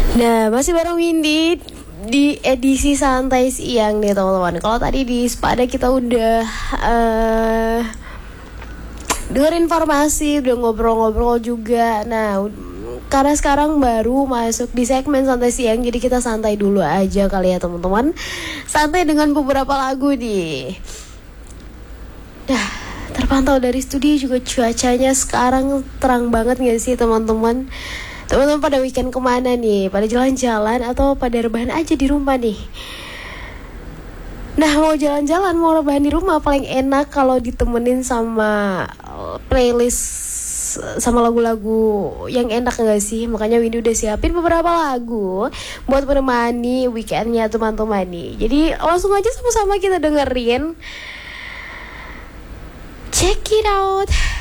Nah, masih bareng Windy di edisi santai siang nih teman-teman. Kalau tadi di Spada kita udah dengar informasi, udah ngobrol-ngobrol juga. Nah, karena sekarang baru masuk di segmen santai siang, jadi kita santai dulu aja kali ya teman-teman. Santai dengan beberapa lagu nih. Dah, terpantau dari studio juga cuacanya sekarang terang banget gak sih teman-teman? Teman-teman pada weekend kemana nih? Pada jalan-jalan atau pada rebahan aja di rumah nih? Nah, mau jalan-jalan, mau rebahan di rumah paling enak kalau ditemenin sama playlist sama lagu-lagu yang enak gak sih? Makanya Windy udah siapin beberapa lagu buat menemani weekendnya teman-teman nih. Jadi langsung aja sama-sama kita dengerin. Check it out.